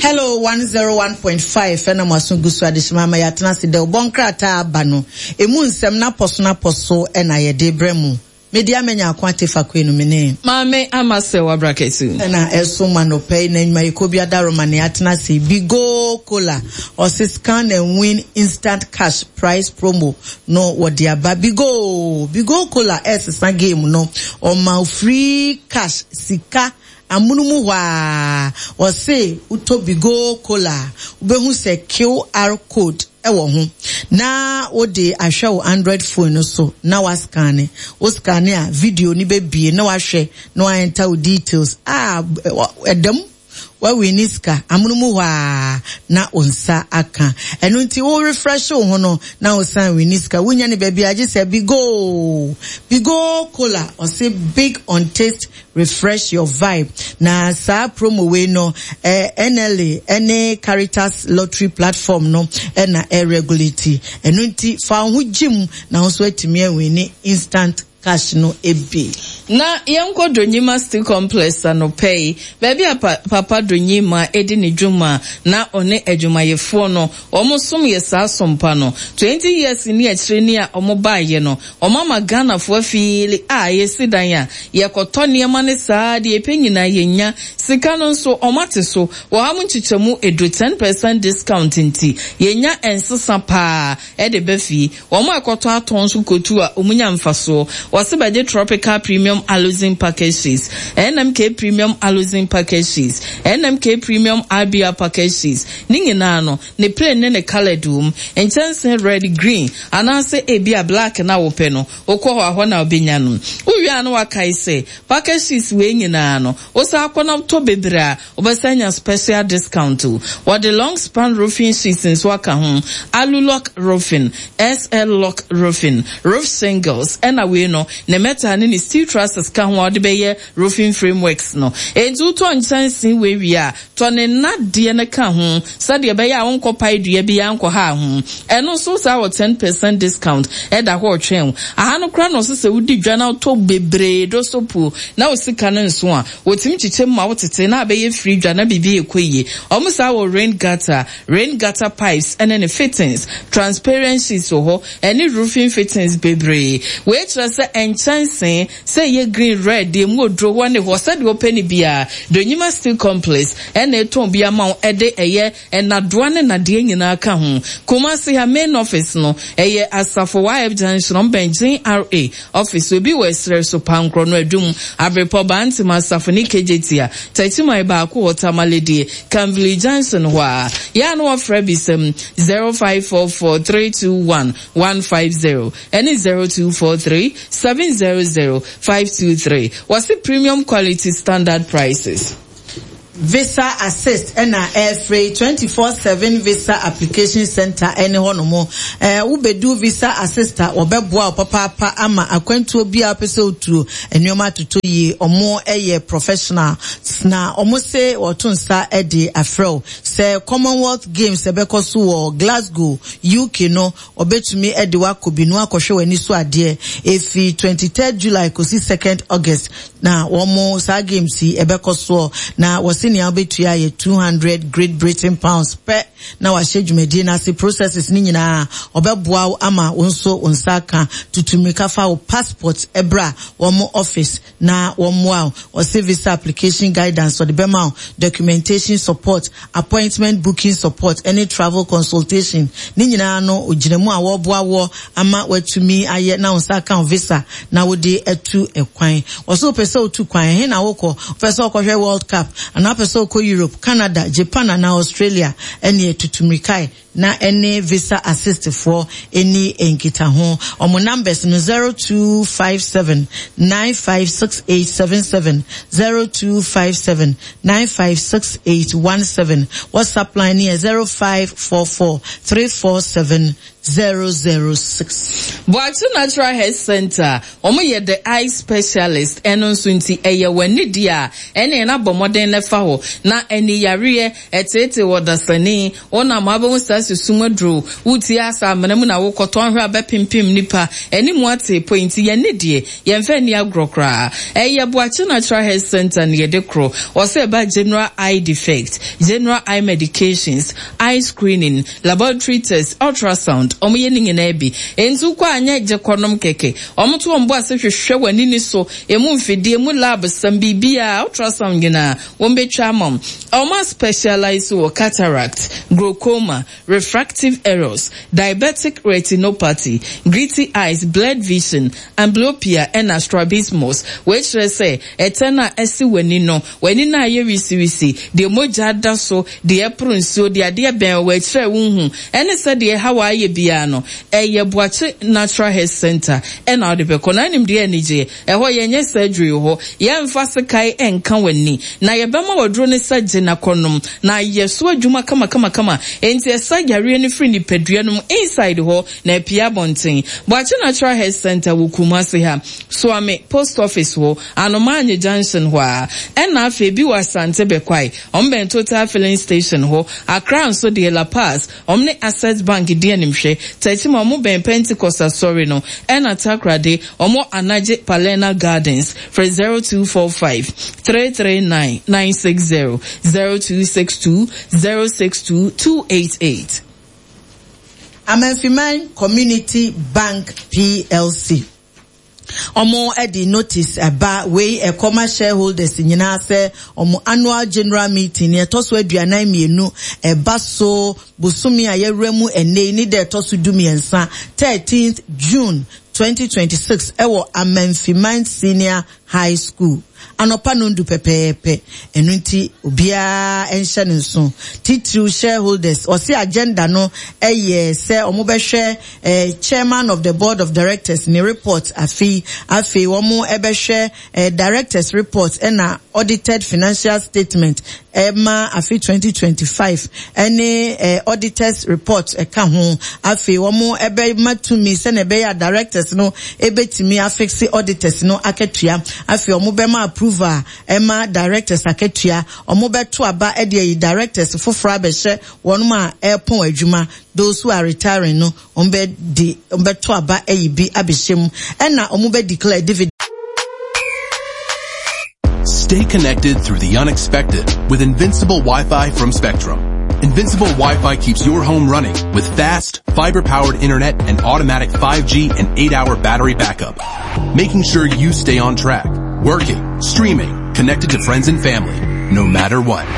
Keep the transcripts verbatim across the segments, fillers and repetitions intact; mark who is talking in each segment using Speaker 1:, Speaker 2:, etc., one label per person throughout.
Speaker 1: Hello one oh one point five fena masungu so adishima ya tena si de obonkrata abano emu nsem na poso na poso e na ye de bremu media menya akwante fakwenu mene
Speaker 2: mame amase wa brakesu
Speaker 1: na eso manope na nyuma ikobia daroma ne atena si Bigo Cola or scan and win instant cash prize promo no wodiaba Bigo Bigo Cola essa game no o ma free cash sika amunumu wa o say uto Bigo Cola ubehu se Q R code ewo ho na wo de ahwe wo Android phone no so na wa scan o scan a video ni be bie na wa hwe na wa enter details ah edem wa winiska amunumu wa na onsa aka enu nti wo refresh ho no na osan winiska wunya ne baby age say Bigo Bigo Cola or say big on taste refresh your vibe na sa promo we no eh, N L A any Caritas lottery platform no eh, na eh, regularity enu nti fa ho gym na so atimi awini instant cash no ebi
Speaker 2: na yanko Donyima Steel Complex no pay baby pa, papa Donyima edi ni dwuma na one adwuma yefo no omosom yesa sompa no twenty years ni akire ni a omo baaye no omama Ghana fo afili a yesidan a yekoto niema ne saa de epenyina yenya sika no so omate so wo ha munchichemu edu ten percent discount nti yenya ensesa pa e de befi omo ekoto aton so kotu a omunya mfaso wase baje tropical premium Aluzin packages, N M K premium Aluzin packages, N M K premium Abia packages. Ningina no, ne plain ne ne colored room, and chance red green, and I say Abia black na openo, okwa hona obinyanu. Uya no wakai say, packages wingina no, osa akona to bebra, obasanya special discount to. What the long span roofing seasons waka home, Alulock roofing, S L lock roofing, roof singles, and away no, ne meta ni steel trusses ka ho de beye roofing frameworks no entu to nchansin we wi a to ne nade ne ka ho sade beye a won kopai dua bi anko ha ho eno so sa wo ten percent discount e da ho twen aha no kra no so se wudi dwa na to bebre do sopu na wo sika no nso a wotim chiche ma wotete na beye free dwa na bibi ekoyi omo sa wo rain gutter rain gutter pipes and any fittings transparency so ho any roofing fittings bebre we trust enchansin say ye green red de mu odro one ho said wo penny bia Donyima Steel Complex and e ton bia ma ede eye enadoa ne nade nyina ka ho Kumasi ha main office no eye Asafo Y F Junction on Benjin R A office obi wesre so pankro no adum abrepo banti Asafo ni K J T a tatima ba ko otamalede Canville Johnson ho a ya no ofre bisem zero five four four three two one one five zero and zero two four three seven zero zero five two three. What's the premium quality standard prices?
Speaker 1: Visa Assist and air free twenty-four seven Visa Application Center any honomo eh ubedu Visa Assist obeboa papa pa ama akwantu obi apese otu enioma tutu yi omo eye professional na omo se otunsa e de afro se Commonwealth Games ebekoso wo Glasgow U K no obetumi e de wakobinu akohwe wani so ade efi twenty-third July kosi second August na omo sa games ebekoso na wasi ni abetua ye two hundred Great Britain pounds per na wa shedwumedi na se processes ni nyina obeboa ama wonso onsaka tutumika fa wo passport ebra wo mo office na wo mo o service application guidance or the bema documentation support appointment booking support any travel consultation ni nyina no oginemu a wo boa wo ama watumi aye na onsaka visa na wo de etu ekwan wo so pese otu kwan he na wo ko pese okohwe World Cup ana pese oko Europe Canada Japan na Australia ene tutumrikai na any Visa Assist for any enkita ho omo numbers no zero two five seven nine five six eight seven seven zero two five seven nine five six eight one seven WhatsApp line is zero five four four three four seven zero zero six.
Speaker 2: Boachi Natural Health Center, omo ye the eye specialist, eno nsunti eye wani dia, ene na bomoden lefa ho, na eni yariye, etete wadasani, ona mabe mustasi sumadru, uti asa menemu na wukoto anhwe abe pimpim nipa, eni mwate pointi ye nidie, ye mfe ni agrokra. Eye Boachi Natural Health Center ni ye dekro, wase eba general eye defect, general eye medications, eye screening, laboratory tests, ultrasound, omo ye ninge nebi, enzu kwa anya je konom keke, omo tu ombo ase hwehwe wani ni so, emu mfidi, emu lab, sambibia, ultrasound gina, wombe chamom, omo specialize wo cataract, glaucoma, refractive errors, diabetic retinopathy, gritty eyes, blurred vision, amblyopia, and strabismus, which they say, etena esi wenino, wenina ye wisi wisi, de moja daso, de eprunso, de adia ben wetre unhu, ene se de hawa ye biano, eye Boachi Natural Health Center, and out of the Konanim de N J, a hoye nye surgery ho, yan fasikai en kanweni, na ye bema wadrone surgery na konum, na ye suwa juma kama kama kama, enti ye surgery any free ni pedrianum inside ho, na pia bonting. Boachi Natural Health Center wukumasi ha, swame post office ho, anomanye junction ho, en na febi wa sante bekwai, ombe total filling station ho, Accra so de La Paz, omne Access Bank di animshe, tetima omo ben Pentecost sorry no, en atakra de, omo anaje Palena Gardens, for zero two four five, three three nine, nine six zero, zero two six two, zero six two, two eight eight.
Speaker 1: Amenfiman Community Bank P L C. Omo edi notice aba we e commercial shareholders nyina se omo annual general meeting e to so aduanan mienu eba so busumi ayeremu ene ni de to so dumiensa thirteenth June twenty twenty-six ewo Amenfiman Senior High School. Anopa nundu pepepe enunti obia enhye nso titru shareholders osi agenda no eye se omobehwe eh, chairman of the board of directors ni report afi afi omo ebehwe eh, directors report ena audited financial statement ema afi twenty twenty-five any eh, auditors report eka ho afi omo ebe matumi se na be ya directors no ebetimi afixi auditors no aketua afi omo be ma approval Emma directors aketua omobeto aba ede directors foforo abehye wonuma epon adwuma those who are retiring no ombe di ombeto aba eyibi abehjem ena omobe declare dividend.
Speaker 3: Stay connected through the unexpected with Invincible Wi-Fi from Spectrum. Invincible Wi-Fi keeps your home running with fast, fiber-powered internet and automatic five G and eight hour battery backup, making sure you stay on track, working, streaming, connected to friends and family, no matter what.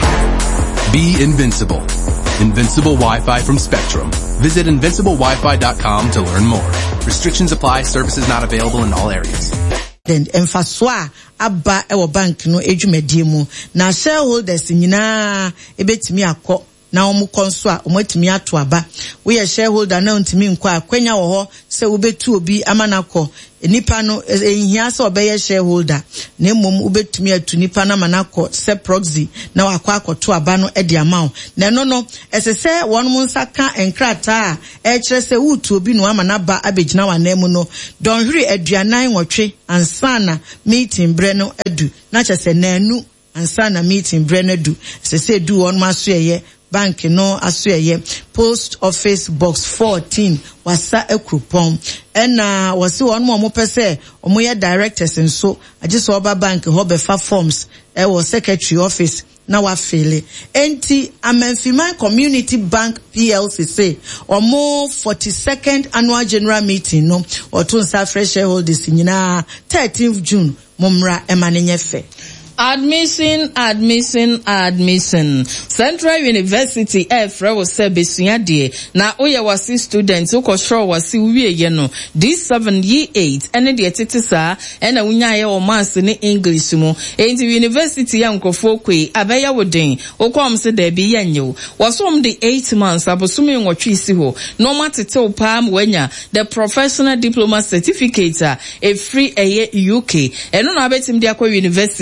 Speaker 3: Be invincible. Invincible Wi-Fi from Spectrum. Visit invincible wi fi dot com to learn more. Restrictions apply. Services not available in all areas.
Speaker 1: Then emphaswa abba ewo bank no edwumadi mu na shareholders nyina ebetimi akọ na omu konso a omwetimi ato aba we shareholder na ntimi nkọ akwanya wo ho se wobetu obi amanakọ nipa no ehia se obeye shareholder na emom ubetumi atu nipa na manakọ se proxy na wakọ akoto aba no e de amount na no no esese won mu nsaka enkrata e kire se wutu obi no amanaba abegina wanemu no don hwiri aduanan wotwe ansana meeting bre no adu na chese nanu ansana meeting bre no adu sese du won maso eye bank no aso eye post office box fourteen wasa ekrupon ena wasi won mo mo pese omo ye directors nso agise oba bank ho be fa forms e wo secretary office na wa fele enti Amenfiman Community Bank P L C say omo forty-second annual general meeting no otun sa fresh shareholders nyina thirteenth June momra emanenyefe.
Speaker 2: Admission, admission, admission. Central University Efra was said besuade na oya wasi students uko sure wasi uwie yeno this seven year eight ene de tetisa ena unya ye o mass ni English mu enti university ya nkofo kwe abeya woden uko mse de bi yanyo wasom the eight months abosumi nwotwe isi ho no matete opam wenya the professional diploma certificate a free eye U K eno na betim de akwa university no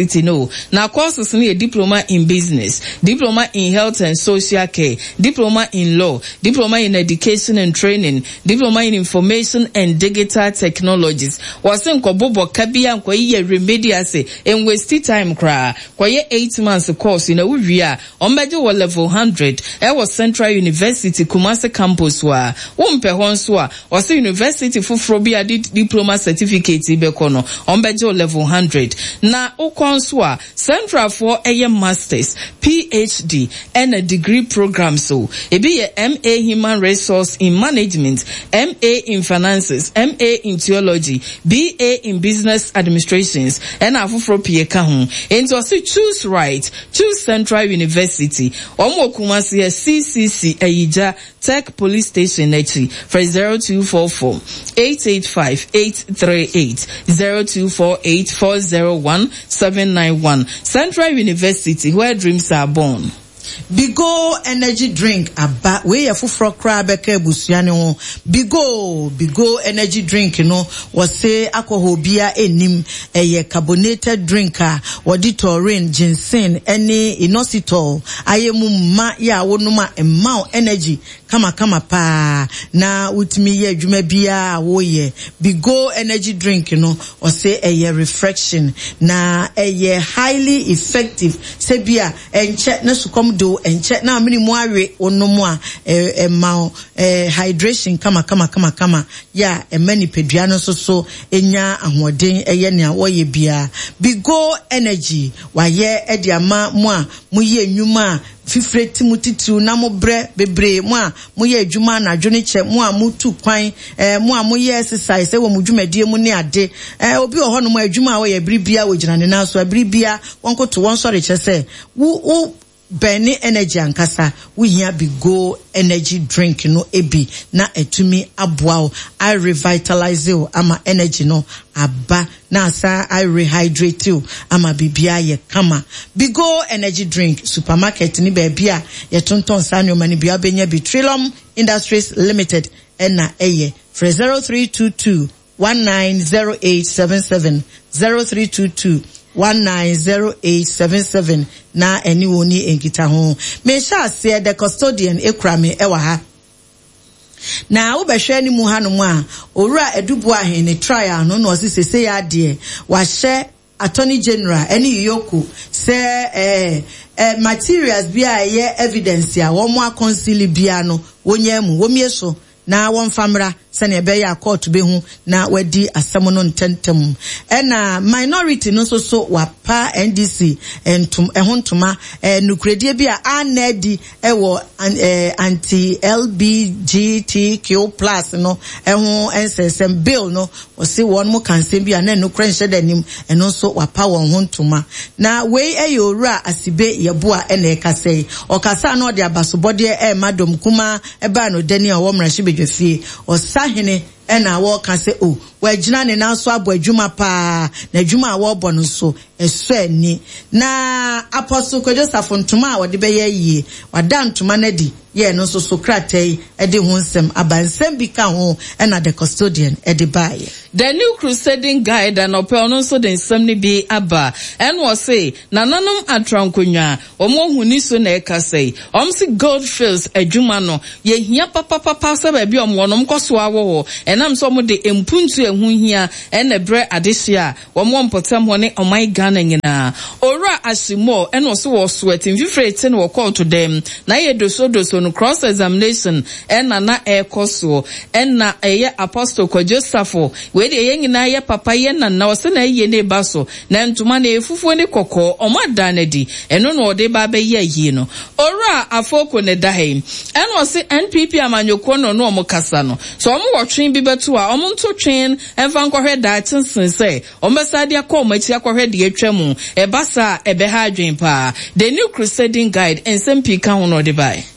Speaker 2: level. Na courses ni a diploma in business, diploma in health and social care, diploma in law, diploma in education and training, diploma in information and digital technologies. Wasen ko bobo kabia ko ye remedial say en waste time kra. Ko ye eight months course in a wia. Ombeje wo level one hundred. E was Central University Kumasi campus wa. Umpe honso a was University fufro bi adi diploma certificate ibekono. Ombeje level one hundred. Na ukonso a Central for a masters, P H D and a degree program so. E be a M A Human Resource in Management, M A in Finances, M A in Theology, B A in Business Administrations, and afufro pieka hun. Into si choose right, choose Central University. Omo Kumasi C C C Ayija Tech Police Station Nechi for zero two four four eight eight five eight three eight zero two four eight four zero one seven nine one. Central University, where dreams are born.
Speaker 1: Bigo energy drink aba we ye fufro kra beka busuane ho. Bigo Bigo energy drink no was say alcohol bia enim eye carbonated drinker wodi taurine ginseng any inositol ayemu ma ya wonuma emma energy kama kama pa na utimi ye adwuma bia wo ye. Bigo energy drink no or say eye reflection na eye highly effective se bia enche na sukom do enche na mini mu awe onomu a e ma hydration kama kama kama kama ya e mani pedua no so so enya ahoden eye ne wo ye bia. Bigo energy wa ye e dia ma mu a mu ye nwuma fifreti mutitu na mo bre bebre mu a mo ye adwuma na adwone che mu a mutu kwan eh mu a mo ye exercise e wo mu dwumadie mu ne ade eh obi o hono mo adwuma a wo ye bribia wo gina ne na so bribia wonko to won sori che se wo Benny energy ankasa we Bigo energy drink no ebi na etumi aboa I revitalize you ama energy no aba na sa I rehydrate you ama bibia ye kama. Bigo energy drink supermarket ni baby a ye tonton sa nyoma ni bia benya bi Trillium Industries Limited ena eye for zero three two two one nine zero eight seven seven zero three two two one nine zero eight seven seven na eni woni enkita ho. Me sha se the custodian ekura me ewa ha na wo behwe ni mu hanom a owura edubu ahen ne trial no no se sese ya de wa hye attorney general eni yoko se eh eh materials bia ye evidence a wo mo akonsili bia no wonye mu wo mie so na won famra sene be ya court be hu na wadi asem no ntentem ena minority no so so wapa N D C entum ehontuma eh nukredie bia anedi ewo anti L B G T Q plus no eho ensesem bill no osi won mo kansem bia na nukre nhyɛ danim eno so wapa won hontuma na we eyora asibe yeboa ena ekasei okasa na ode abasobode e madam kuma eba no dani a wo mrahye bedwafie osahene ena wo ka se o wagina ne na so abo adwuma pa na adwuma a wo bɔ no so eso ani na apostle Joseph ntoma a wode bɛyɛ yie wada ntoma na di ye no so so kratai e de ho nsɛm abansɛm bi ka ho ena the custodian e de bae.
Speaker 2: The new crusading guide and opel no so the nsɛm ne bi aba and was say nananom atrankonwa omo huni so na e ka say om si Goldfields adwuma no ye hia papa papa sa ba bi om wonom koso awo enam so mo de empuntu ehu hia ene bre adehia omo mpotam ho ne omai Ghana nyina ora asimo ene so wo sweat in fifrete ne wo call to them na ye doso doso no cross examination ena na e koso ena eye apostle Joseph we de ye nyina ye papa ye na na wose na ye ne baso na ntuma na efufu ne kokko omada na di eno no de ba be ye yi no ora afoko ne dahe eno se N P P amanyoko no no omkasa no so omo wotwen bi beto a omo nto twen emfa nkɔhwɛ da tensen se ombesa de akɔ machi akɔhwɛ de atwamu e basa e be ha adwen pa the new crusading guide ensem pika ho no de bai.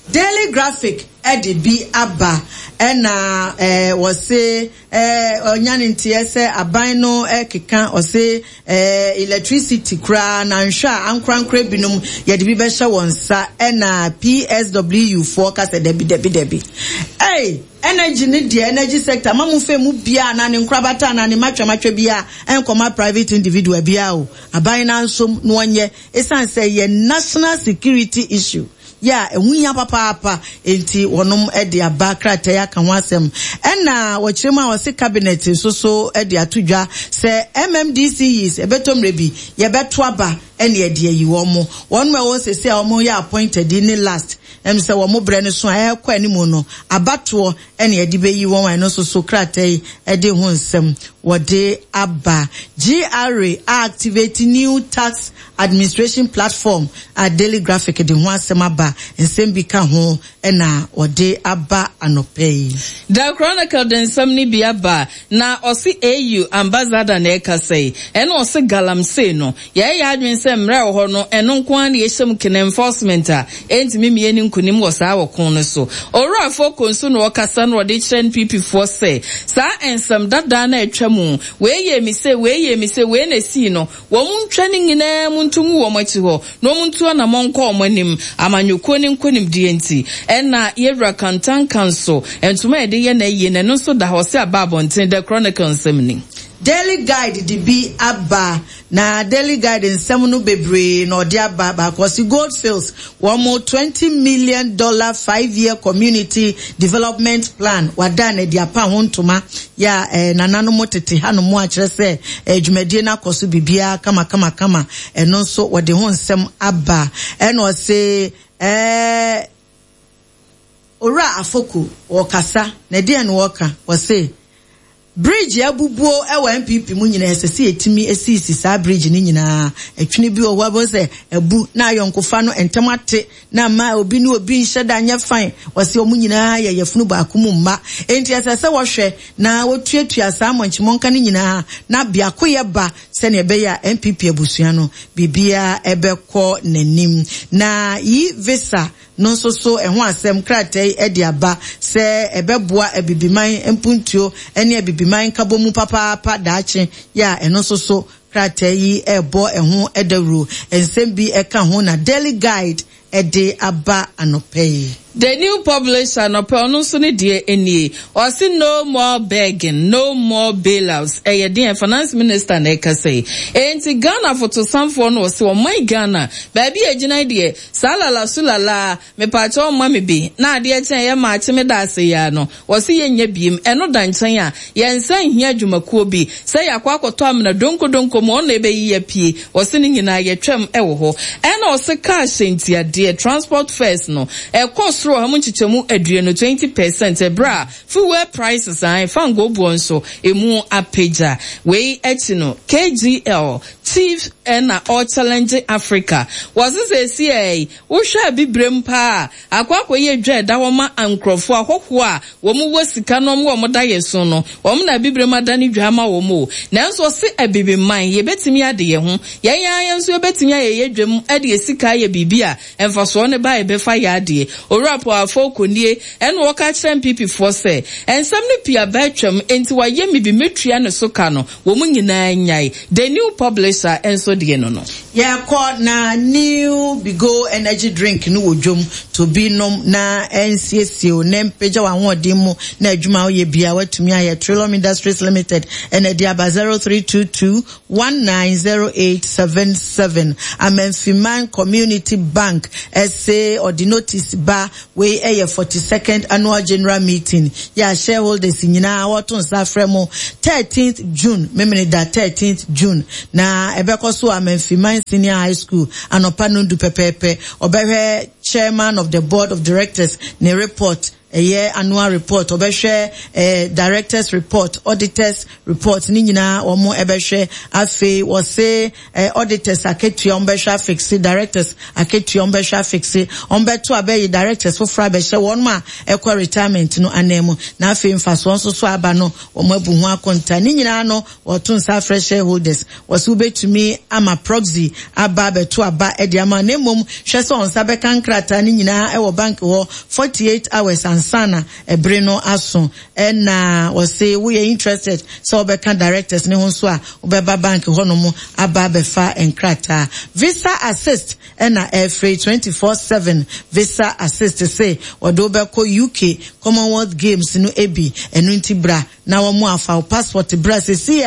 Speaker 1: Daily Graphic Eddie B Abba ena eh was say eh onyane ntie se aban no ekeka o say eh electricity kra na nhwa ankrankra binum ye de bi be hye wonsa ena P S W forecast debi debi debi hey energy ni the energy sector mamu fe mu bia na ne nkrabata na ne matwa matwa bia enkoma private individual bia o aban na nso no onye esan say ye national security issue ya enwunya papa papa enti wonom e de abakrata ya kan wasem ena wo chirema wo se cabinet so so e de atodwa se M M D C is ebetom rebi ye beto aba ene e de yi wo mo wonu e wo se se o mo ya appointed in last em se wo mo bre ne so e kwa animu no abato ene e de be yi wo wan no so so krata e de ho nsem wo de aba G R A activate new tax administration platform at Daily Graphic de ho asem aba nsem bi ka ho ena ode aba anopei
Speaker 2: The Chronicle den samni bi aba na osi A U ambassador na eka sei ena osi galamsey no ye ya adwen se mra ho no eno nko an ye hyem ken enforcement a entimi mie ni nkunim wo saa wokon no so ora fo konsu no okasa no de chen P P for say sa ensam dada na etwa mu we ye mi se we ye mi se we na si no wo mu ntwa ni nyina mu ntumu wo machi ho no mu ntu na monko omanim amanyoko ni nkonim die nti ena yewra kantan kanso entuma ede ye na ye na no so da ho se ababonten The Chronicle nsemni
Speaker 1: Daily Guide di bi aba na Daily Guide nsem no bebre na odi aba ba cause Goldfields one more twenty million dollar five year community development plan wada na di apa hontoma ya eh, nanano motete hanu mo akire se edwumadie na koso bibia kama kama kama eno so wode ho nsem aba eno se eh ora afoko okasa na de en woka wo se bridge abubuo ewa M P P mu nyina esese etimi esisi sa bridge ni nyina etwene bi owa bo se ebu na ayonkofa no entemate na ma obi ni obi nheda anya fine wase omu nyina ya yefunu ba akumu mma enti esese wo hwe na wotuatua sa amonchimonka ni nyina na bia koye ba se ne be ya M P P abusua no bibia ebekọ nanim na yi visa no so so ehun asem kratai edi aba se ebeboa ebibiman empuntuo ene ebibiman kabomu papa papa daache ya eno so so kratai ebo ehun edawro ensem bi eka ho na Daily Guide edi aba anopei
Speaker 2: The new publisher no peonu so ne die enie o say no more begging, no more bailouts. E ye den finance minister na eka say enti Ghana for to some for no say o my Ghana baby agina die salala sulala me pa cho ma me bi na de chen ye ma che me da say ya no o say ye nya biem eno dan chen a ye nsan hia dwumakuo bi say yakwa akoto am na donko donko mo na ebe yi pie o say ni nyina ye twam e wo ho ena o say cash enti ade transport fares no e cost ro hamu chichemu adue no twenty percent ebra fuel prices ai fango bu nso emu apeja we echi no K G L chief na all challenge Africa was this say eh wo hwa bibrem pa akwa akoye dwa da wo ma ankrofo ahokho a wo mu wasika no mo da yeso no wo mu na bibrem adani dwa ma wo mu nanso se abibi man ye betimi ade ye ho ye yan yan so betimi aye ye dwam ade esika ye bibia emfaso ne ba e be fa ya ade orapo afo konie en wo ka kire M P P for say ensam ne pia ba twam enti wa ye mi bi metua ne so ka no wo mu nyina nyai the new publisher enso de no no
Speaker 1: yeah called na new bigo energy drink no wodwom to be nom na N C C O nempeja wa hodin mu na adwuma wo ye bia watumi aye Trillium Industries Limited and e dia ba zero three two two one nine zero eight seven seven Amenfiman Community Bank say or the notice ba we aye forty-second annual general meeting ya shareholders nyina wotun safremo thirteenth June memene da thirteenth June na ebeko so Amenfiman Senior High School anopa nundu pepepe obehwe chairman of the board of directors ne report eye annual report obehwe eh directors report auditors report ni nyina omo ebehwe afi wo say eh, auditors aketua ombehwe fix directors aketua ombehwe fix ombeto abeyi directors for fra behwe won ma ekwa retirement no anemu na afi mfaso nso so aba no omo abu ho akonta ni nyina no wotun sa fresh shareholders wasu betumi ama proxy aba beto aba edi ama nemom hwese on sa beka nkrata ni nyina e wo bank ho forty-eight hours ansana ebre no aso na we say we are interested so beka directors ne ho so a obeba bank ho no mo aba befa nkrata visa assist na every twenty-four seven visa assist say odo beko U K Commonwealth Games no ebi enu ntibra na wo mo afa passport bra se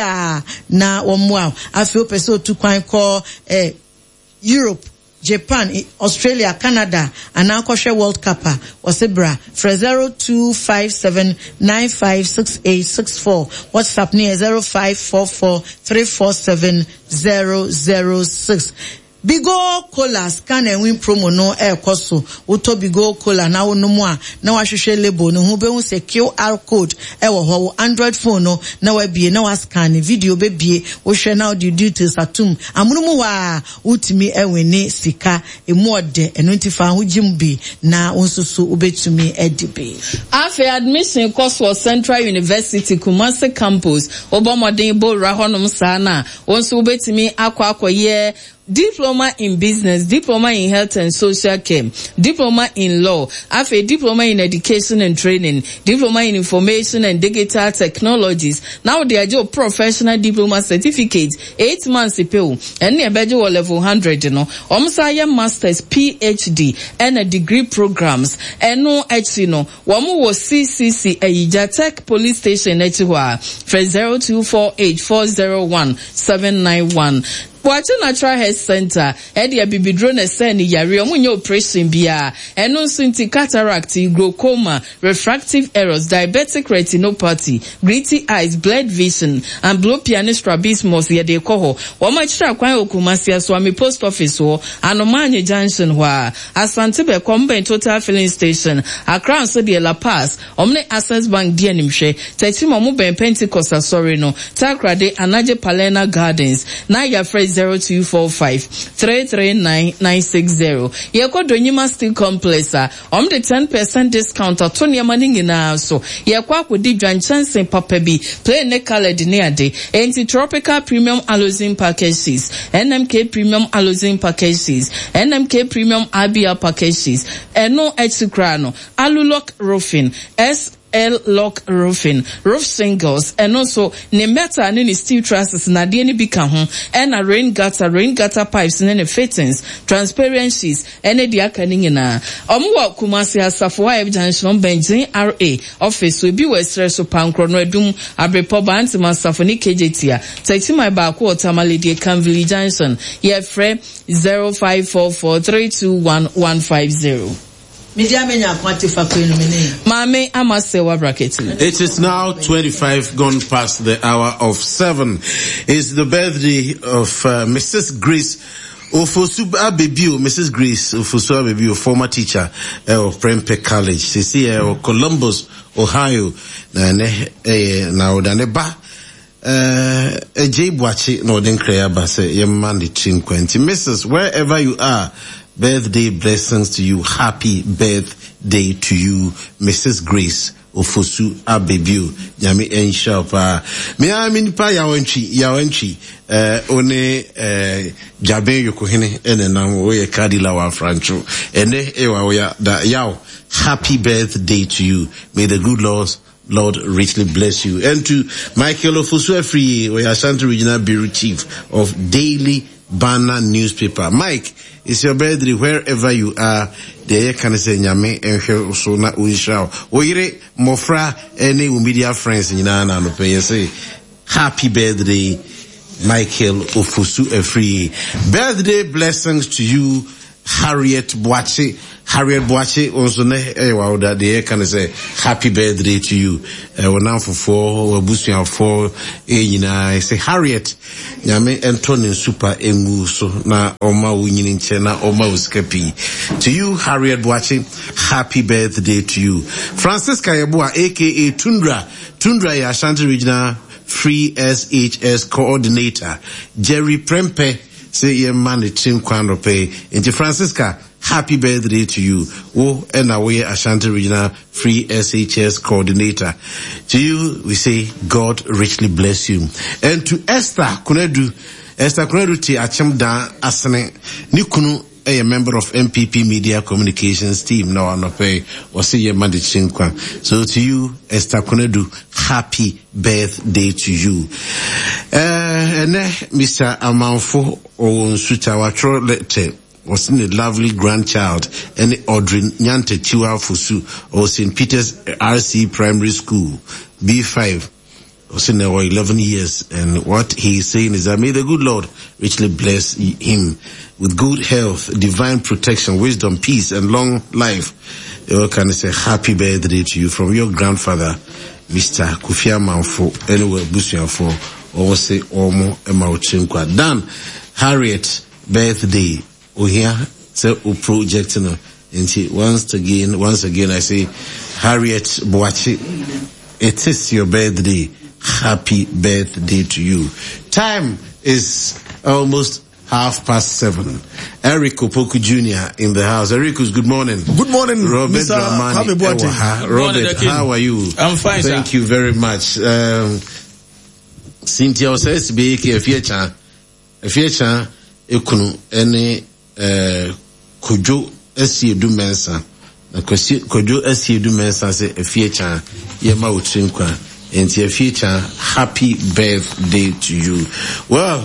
Speaker 1: na wo mo afi o pese otu kwan ko eh Europe, Japan, Australia, Canada, and now Kosher World Cup was Ibra for zero two five seven nine five six eight six four. WhatsApp near zero five four four three four seven zero zero six. Bigo Cola scan and win promo no air koso uto Bigo Cola na wo no mo a na wa hwehwe label no hu be hu se Q R code e wo ho Android phone no na wa bie na wa scan video be bie wo hwe na the details atum amuno mu wa utimi eweni sika emu ode eno ntifa ho jim bi na wonsusu ubetumi edibe
Speaker 2: afi admission course for Central University Kumasi campus obomoden bo ra honom sa na wonsu ubetumi akwa akoye diploma in business, diploma in health and social care, diploma in law, after diploma in education and training, diploma in information and digital technologies. Now they are your professional diploma certificates, eight months pay, and near bejo level one hundred, you know, omsaya masters, P H D, and a degree programs, and no H, you know, wamu was C C C, a Ijatech police station, Echua, for zero two four eight four zero one seven nine one. Water Natural Health Center, Edia Bibidrone Seni Yari, Omunyo operation bia, and no sinti cataract, glaucoma, refractive errors, diabetic retinopathy, gritty eyes, blurred vision, and blow pianist strabismus yede koho. Wamachira kwa Okumasia Swami Post Office ho, Anomanye Junction wa, Asante be Kombe Total Filling Station, Accra so de La Paz, Omne Access Bank dienimshe, Tetimo Mube Pentecost sorry no, Takrade Anaje Palena Gardens, na ya phrase zero two four five three three nine nine six zero. Yeko Donyima Steel Complex om the ten percent discount ato niema ni nyina so. Yeko akodi dwan chance papa bi play ne colored ne ade. Anti tropical premium allozine packages, N M K premium allozine packages, N M K premium Abia packages, Eno Etsikrano, Alulok roofing, S L Lock roofing, roof singles, and also ne metal and any steel trusses na de ni bika ho, and a rain gutter, rain gutter pipes and any fittings, transparencies, and a diaka nyina. Omo Kumasi Asafo F Junction Benjin R A office will be west so pankro no edum abrepo banti masafoni K J T A. Text my back or Tamale de Canville Junction. Ye fre zero five four four three two one one five zero.
Speaker 4: It is now twenty-five gone past the hour of seven. It's the birthday of uh, Missus Grace Ofosu Abebio, Missus Grace Ofosu Abebio, former teacher uh, of Prempeh College. She see uh, Columbus, Ohio. Now, Daneba. Uh, a Jaybuachi, no, then Krayaba say, your man, the Chinquenti. Missus, wherever you are, birthday blessings to you. Happy birthday to you, Missus Grace Ofosu Abebio. Nyame ensha pa. Me amini pa yawanchi, yawanchi. Eh, one eh jabe yokohene ene na woye kadila wa francho. Ene ewa oya da yaw. Happy birthday to you. May the good Lord Lord richly bless you. And to Michael Ofosu Efri, we are Ashanti Regional Bureau Chief of Daily Banner Newspaper. Mike, it's your birthday wherever you are. There can say nyame enhwe so na unshaw. Oyire mofra any media friends nyina na no pay say happy birthday Michael Ofosu Efri. Birthday blessings to you Harriet Boache. Harriet Boache also ne eh wow that the can say happy birthday to you. Eh uh, now for four abusuan for eh nyina say Harriet nyame Anthony super engu so na oma wunyini nche na oma uskapi. To you Harriet Boache, happy birthday to you. Francisca Yeboah aka Tundra Tundra ya Ashanti Regional Free S H S Coordinator. Jerry Prempe say ye man the team kwano pay. Into Francisca, happy birthday to you. Oh, and away Ashanti Regional Free S H S Coordinator. To you, we say God richly bless you. And to Esther Kunedu, Esther Kunedu ti acham da asane nikunu a member of M P P Media Communications team now on pay or say your man chinkwa. So to you, Esther Kunedu, happy birthday to you. Uh, and Mister Amanfo on Sutawatro Lete was in a lovely grandchild and Audrey Nyante Chiwa Fusu or Saint Peter's R C Primary School B five. Was in over eleven years, and what he is saying is that may the good Lord richly bless him with good health, divine protection, wisdom, peace, and long life. They all can say happy birthday to you from your grandfather, Mister Kufia Manfo, anywhere Busia for, or say Omo Emauchinkwa. Dan Harriet birthday, oh here, say o project no. And she, once again, once again I say, Harriet Boache, it is your birthday. Happy birthday to you. Time is almost half past seven. Eric Opoku Junior in the house. Ericus, good morning.
Speaker 5: Good morning,
Speaker 4: Robert
Speaker 5: Mister
Speaker 4: Dramani.
Speaker 5: Robert,
Speaker 4: morning, how are you?
Speaker 5: I'm fine,
Speaker 4: Thank
Speaker 5: sir.
Speaker 4: you very much. Um, Cynthia says to be a future, a future, ekunu, any, uh, kujo, esi edu mensa. Kujo, esi edu mensa, say, a future, yema uchinkwa. And your future, happy birthday to you. Well,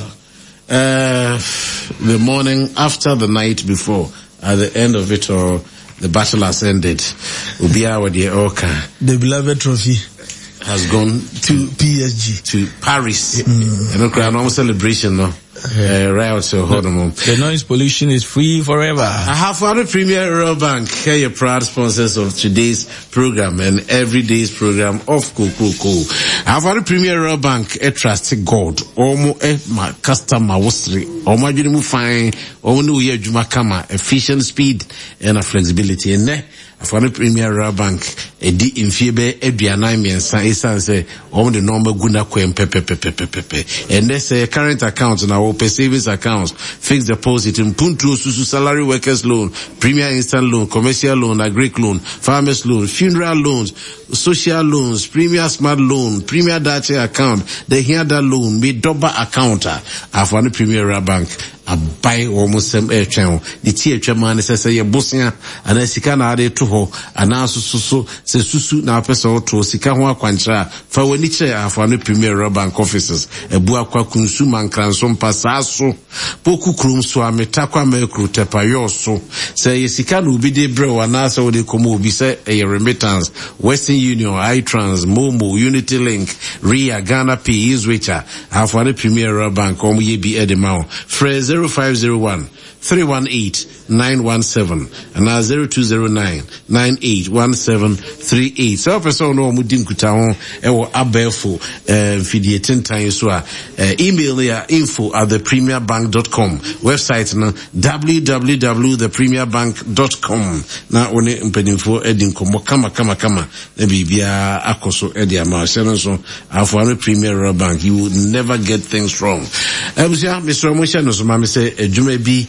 Speaker 4: uh, the morning after the night before, at the end of it all, the battle has ended. Ubia Wadi Oka.
Speaker 5: The beloved trophy
Speaker 4: has gone to
Speaker 5: P S G.
Speaker 4: To Paris.
Speaker 5: Mm.
Speaker 4: And okay, no celebration, no. Uh, right out to Hodemo.
Speaker 5: The noise pollution is free forever.
Speaker 4: I have one Premier Royal Bank, here your proud sponsors of today's program and every day's program of Coco. I have one Premier Royal Bank, a trusted God. Omo e my customer wasri. Omo junimu fine. Omo nu ye juma kama. Efficient speed and a flexibility. And ne, I have one Premier Royal Bank. E di infiebe e bianai miensa. Isa se omo the normal guna kwen pepe pepe pepe pepe. And this uh, current account now. Open savings accounts, fixed deposit, in Puntu, Susu salary workers loan, premier instant loan, commercial loan, agric loan, farmers loan, funeral loans, social loans, premier smart loan, premier data account, the here that loan, me double accounter, I've won the Premier Bank. I buy almost some air channel. The tea chairman says, say, Bosnia, and I sikana ade to ho, and now susu, say susu na person to sikawa kwancha, for when it's a for the Premier Bank officers, a buakwa consumer and cransom pasaso, poku krum so a metakwa mekru tepayoso, say sikanu be de bro, and also de komo be say a remittance, Western Union, iTrans, Momo, Unity Link, Ria, Ghana P, Iswicha, have for the Premier Bank, or ye be Edemao, Fraser, zero five zero one, three one eight, nine one seven and now zero two zero nine, nine eight one seven three eight. So person no mu din kuta ho e wo abefo eh fidie tentan so a email ya info at the premier bank dot com, website no w w w dot the premier bank dot com. na one mpanimfo edin komo kama kama kama na bibia akoso edi ama so afọ no Premier Bank, you will never get things wrong. Abusia Mister Omosha no so ma me say adwuma bi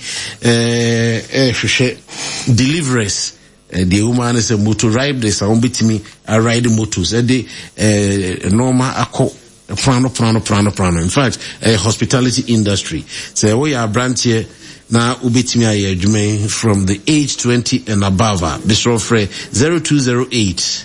Speaker 4: eh eh hwehwe deliveries. Uh, the woman is a motor ride this on bitimi a ride motors and the uh, normal ako prano prano prano prano. In fact, a uh, hospitality industry. So we are branch here now ubitimi a jume from the age twenty and above. Bistro Frey zero two zero eight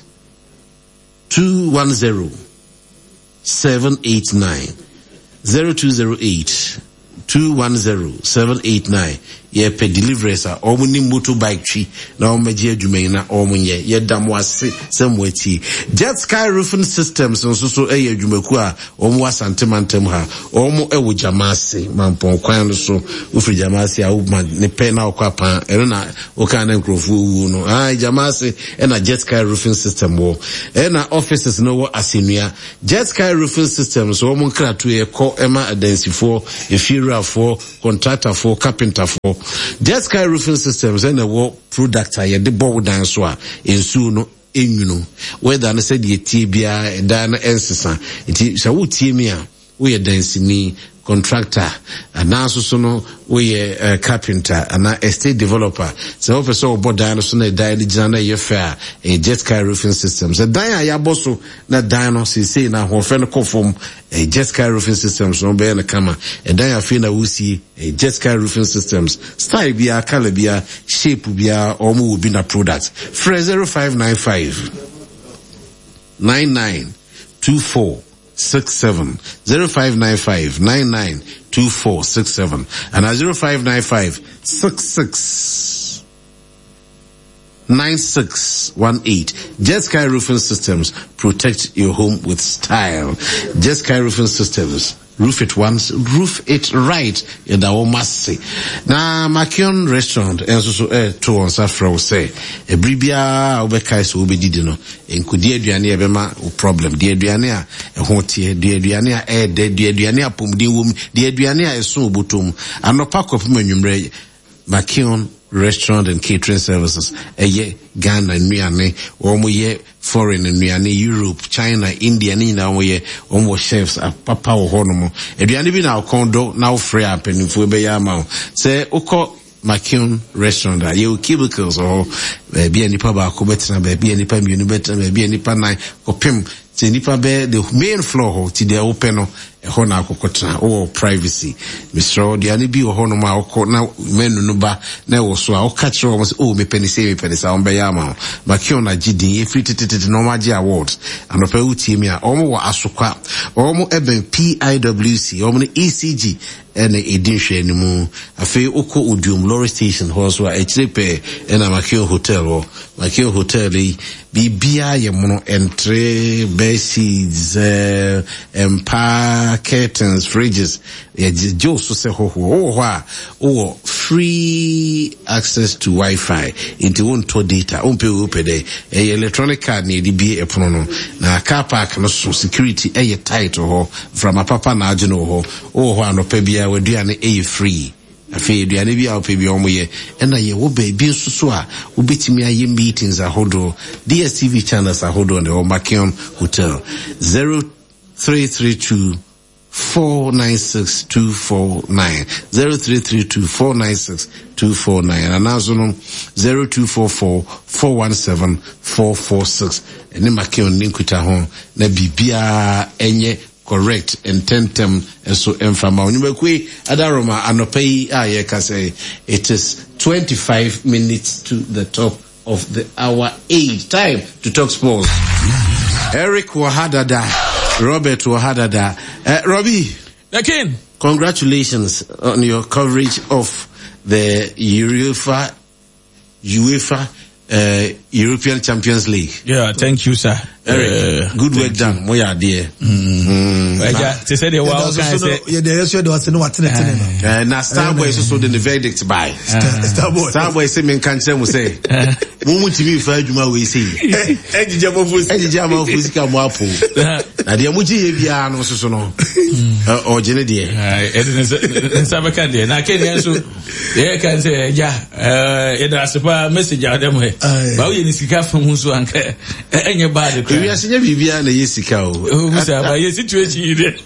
Speaker 4: two one zero seven eight nine zero two zero eight two one zero seven eight nine. ye pe deliveries a omo ni motorbike twi na omo gye adwumayi na omo ye ye dam wase samwati Jet Sky Roofing Systems nso so eye adwumaku a omo wasantemantam ha omo ewo Jamase mampon kwan no so ufri Jamase a wo ne pe na okwa eno na oka na nkrofo wu no ah Jamase e na Jet Sky Roofing System wo e na offices no wo Asenua Jet Sky Roofing Systems wo mo kratu e ko ema adensifo efira for contractor for carpenter for Jet Sky Roofing Systems e na wo product a ye de bo dan so a ensu no enyuno whether na said ye tie bia da na ensesa nti sa wo tie mi a wo ye dansini contractor ana so so no we uh, carpenter ana estate developer so officer obo dan so na dan ni gina na ye fair a Jet Sky Roofing Systems a dan ya boso na dan no say na ho fe no kofom a Jet Sky Roofing Systems no be na kama a dan ya fe na wusi a Jet Sky Roofing Systems style bia color bia shape bia omo will be na product for zero five nine five nine nine two four six seven zero five nine five nine nine two four six seven and at zero five nine five six six nine six one eight. Jet Sky Roofing Systems, protect your home with style. Jet Sky Roofing Systems, roof it once, roof it right. Yada o must say. Na Makion Restaurant enso so eh to on safra wo say e bribia obeka so obedidi no enkudi aduane e bema o problem de aduane a e ho tie de aduane a e de de aduane a pomde wom de aduane a eso obotom anopa kopem anwumre Makion Restaurant and Catering Services eye Ghana nuane omo ye foreign nuane Europe China India ni na omo ye omo chefs papa wo hono aduane bi na kondo na free apenifo be ya ma say uko Makion Restaurant a ye cubicles or be anipa ba ko betina be anipa mienu betina be anipa nine kopem ti nipa be the main floor ho ti dey open no e ho na akokotena o privacy Mister Odiani bi ho no ma okọ na menu no ba na wo so a o catch o o me penise me penise on be ya ma Makion na gidin e free tititi no ma gi awards anopa uti mi a omo wo asokwa omo eben P I W C omo no E C G ene edinhwe animu afi okọ Odium Lorry Station ho so a echirepe ena Makion Hotel wo Makion Hotel yi bibia ye mono entre besides uh, empa curtains fridges ye jo so se ho ho ho o free access to Wi-Fi into one to data on pe o pe de e electronic card ni di bi e pono no na car park no so security e tight ho from a papa na ageno ho o ho anopa bia waduane e free afi aduane bi a ope bi omo ye na ye wo ba bi nsusu a obetimi aye meetings ahodo D S T V channels ahodo on the Makion Hotel zero three three two four nine six two four nine zero three three two four nine six two four nine and also zero two four four four one seven four four six and Makion ninkuta ho na bibia enye correct and tentem and so enfama onyumekwe adaroma anopai aye ka say it is twenty-five minutes to the top of the hour eight. Time to talk sports. Eric Wahadada, Robert Wahadada. Uh, Robbie,
Speaker 5: the king.
Speaker 4: Congratulations on your coverage of the UEFA UEFA uh, European Champions League.
Speaker 5: Yeah, thank you, sir.
Speaker 4: Eric, uh, good work done. Moya dear.
Speaker 5: Mm. They said they were all kinds of.
Speaker 6: Yeah, they also do not know what to do.
Speaker 4: Now, Starboy is also the verdict by.
Speaker 6: Starboy.
Speaker 4: Starboy say, "Men can't say, we say." Moment to me, for you, we say. Eddie Jamo Fus, Eddie Jamo Fus, come up. Now, the Amuji Evian also so no. Or Jenny dear.
Speaker 5: And some candy. And I can't answer. They can say, yeah, uh, it has a message out them way. But we need to get from Musu and any body.
Speaker 4: We are seeing Vivian Yesika.
Speaker 5: Oh, Mister But your situation you did.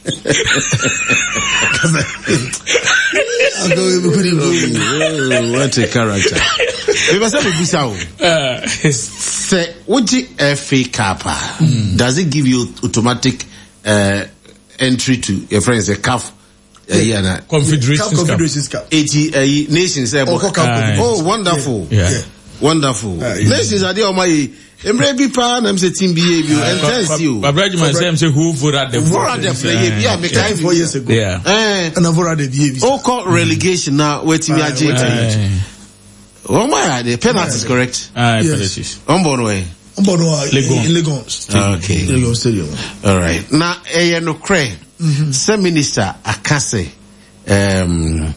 Speaker 4: What a character. We must have a bisau. Say, what the F A Cup? Does it give you automatic uh, entry to your friends a C A F? Uh, yeah,
Speaker 5: Confederations
Speaker 6: Cup.
Speaker 4: eighty uh, nations. Uh,
Speaker 6: oh,
Speaker 4: oh, wonderful.
Speaker 5: Yeah. yeah.
Speaker 4: Wonderful. Uh, yeah. Nations are there on my Maybe pa na say team B A B and tell you.
Speaker 5: But Bradman say who voted the
Speaker 4: voted the player yeah me time
Speaker 6: four years ago.
Speaker 5: Yeah.
Speaker 6: Eh and voted the B A B.
Speaker 4: Oh call relegation now waiting me agent. Oh my the penalty is correct.
Speaker 5: Ah penalties.
Speaker 4: On bon way.
Speaker 6: On bon way. Lagos.
Speaker 4: Okay.
Speaker 6: Lagos Stadium.
Speaker 4: All right. Now eh no cray. Some minister akase um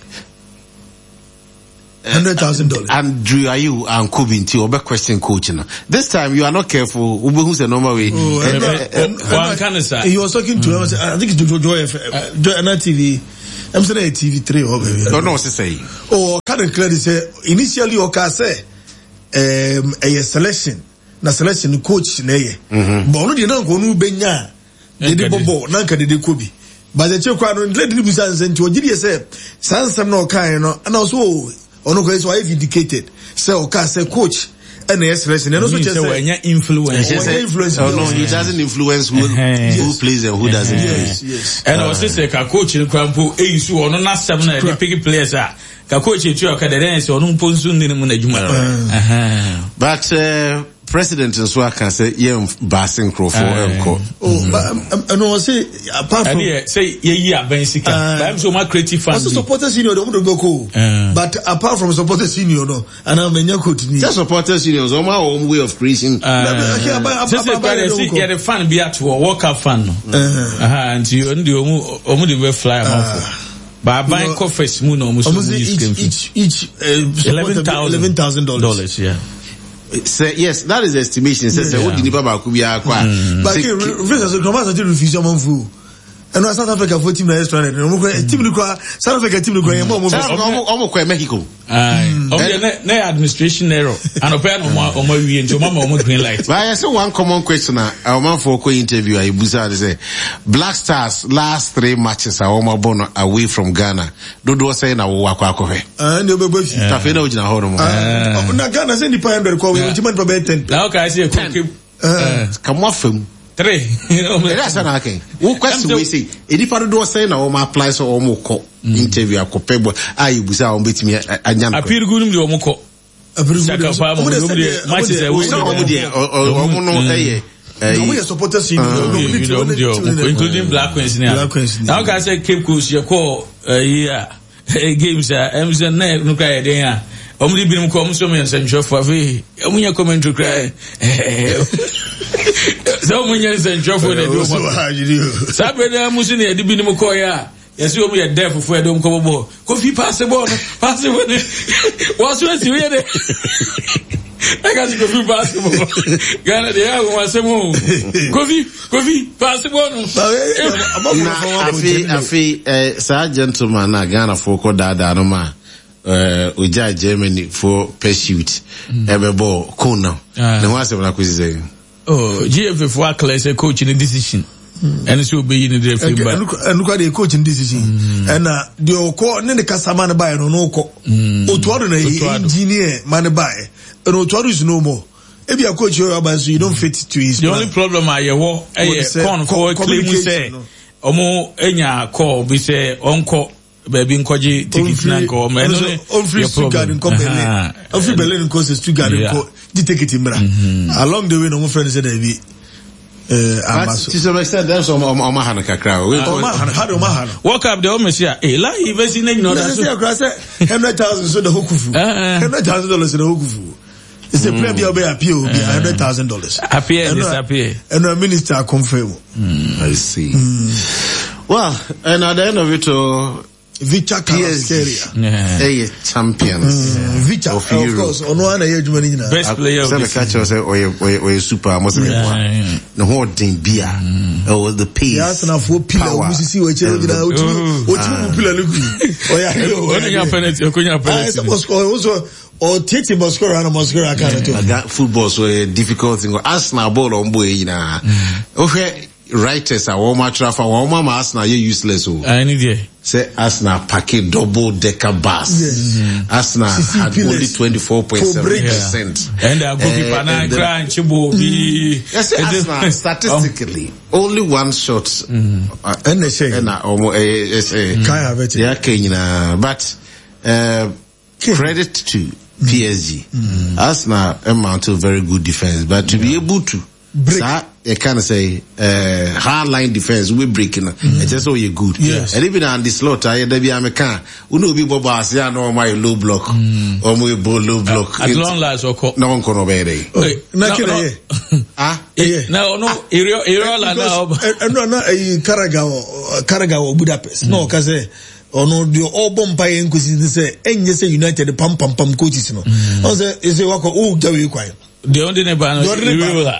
Speaker 6: Hundred thousand dollars.
Speaker 4: Andrew, are you and Kubinti or question coach now? This time you are not careful. Who's the normal way?
Speaker 5: One can say
Speaker 6: he was talking to him. I think it's to Joy F M, Joy T V. I'm saying T V three.
Speaker 4: Oh no, what's say?
Speaker 6: Oh, can clearly say initially okay say um a selection, na selection coach na ye. But no dey na go no benya. Dey dey bobo na ka dey dey kobi. But the check kwano let dey bisa nsenti o gidi say sansam na o kan no and also ono go so I vindicated say okay say coach and the selection and also just say
Speaker 5: influence
Speaker 4: influence oh no he doesn't influence who who plays and who doesn't
Speaker 6: yes yes
Speaker 5: and also say ka coach in kwampo e su ono na seven na the pick players ah ka coach e tu o ka the dance ono mponsu ndi mu na juma
Speaker 4: but uh, president nso aka say yem basing crowd for enko
Speaker 6: oh but no say apart from
Speaker 5: say ye yi abensika but so my creative fans
Speaker 6: also supporters union don't go cool but apart from supporters union no and am enya coach ni
Speaker 4: just supporters union so my own way of preaching
Speaker 5: say say get the fan be at work up fan no aha and you ndi omu omu dey fly am for but buying coffees mu no muso
Speaker 6: each each eleven thousand dollars
Speaker 5: yeah.
Speaker 4: Say, yes, that is the estimation. Says, yeah. What did Baba Kubia acquire?
Speaker 6: But the Commander refuse your move. And South Africa for team restaurant. Team South Africa team
Speaker 4: almost Mexico.
Speaker 5: Aye. No administration error. And a pair of my we into Mama green light.
Speaker 4: But I saw one common question. Our man for a interview. I Busa say, Black Stars last three matches are almost born away from Ghana. Dodo say na wakwakohe.
Speaker 6: And you be both.
Speaker 4: Tafena ujina horo mo.
Speaker 6: Na Ghana say ni pa hundred kwa we ultimate probably ten.
Speaker 5: Now can I say
Speaker 4: come off him.
Speaker 5: Three. You know,
Speaker 4: that's an okay. What question we say? If I do say na o ma apply so o mo ko interview akopebo ayi busa o betimi anyan ko.
Speaker 5: Apiri gunu mi o mo ko. Apiri gunu fa mo no de match say we
Speaker 4: no mo de o mo no eye.
Speaker 6: No we supporters
Speaker 5: including Black Queens now. Now can I say Cape Coast you call yeah games uh Emerson na no cry dey ah. Omri binom ko omso me nsanhwe fa fe omunya commentary cry so omunya nsanhwe fa dey do mo sabe na musu ne edi binom ko ya yesi omu ye def fo edom ko bobo Kofi pass ball pass ball was we see we dey I got to Kofi pass ball Ghana dey have one semo Kofi Kofi pass ball
Speaker 4: na afi afi eh sa gentleman na Ghana for ko dada no ma uh uja Germany for pursuit ebebo cool now the one say na kwisi
Speaker 5: oh G F F for class coach in decision and so be in the referee
Speaker 6: but and look at the coaching decision and uh the ko ne kasa man buy no no ko otuado na engineer man buy and otuado is no more if you coach you about so you don't fit to his
Speaker 5: the only problem I wo eh con for claim say omo enya call be say onko baby nkoji ticket na nko me no
Speaker 6: on free Stuttgart in company on free Berlin course Stuttgart ko di ticket mra along the way no friend say that be eh amaso
Speaker 4: to some extent there's some Omar Hana kakra we
Speaker 6: Omar Hana how Omar Hana
Speaker 5: walk up the omesia eh la he be na no
Speaker 6: that so akra say one hundred thousand so the hokufu one hundred thousand dollars in the hokufu it's a player be appeal be one hundred thousand dollars
Speaker 5: appear disappear
Speaker 6: and the minister confirm
Speaker 4: I see well and at the end of it all
Speaker 6: Victor Kvaratskhelia
Speaker 4: eh champions
Speaker 6: Victor of course ono ana ye adwuma ni nyina
Speaker 5: best player of
Speaker 4: the catch say oye oye super amos me kwa no ho den bia oh the pace
Speaker 6: yes na for pillar o musisi we chere gida o timi o timi pillar le ku oya
Speaker 5: ono nya penalty okunya penalty
Speaker 6: so also or tete Moscow and Moscow aka to
Speaker 4: that football so a difficult thing Arsenal ball on boy nyina o hwe writers are all much rafa all mama Arsenal you useless oh
Speaker 5: I need there
Speaker 4: say Arsenal packet double decker bus
Speaker 6: yes.
Speaker 4: Arsenal had only twenty-four point seven percent
Speaker 5: and the goalkeeper na cry chibo bi
Speaker 4: yes Arsenal statistically only one shot
Speaker 6: and they say
Speaker 4: and almost eh eh
Speaker 6: kai have it
Speaker 4: yeah kenyina but uh credit to P S G. Mm. Arsenal amount to very good defense, but to yeah. be able to break, I kind of say uh, hard line defense, we breaking. Mm. It's just so you're good.
Speaker 6: Yes.
Speaker 4: And even on the slot, I there be American. We know people boss. Yeah, no my low block mm. or my low block.
Speaker 5: Uh, as long as okay.
Speaker 4: No one can obey it.
Speaker 6: Okay. No, no.
Speaker 4: Ah,
Speaker 5: no, no. Area, area, la now.
Speaker 6: No, no. Karagao, Karagao, Budapest. No, because. Ono the all bomb by nkusi say enye say United pam pam pam coaches no. O say e say wako o jawe kwai.
Speaker 5: The only neighbor no Irola.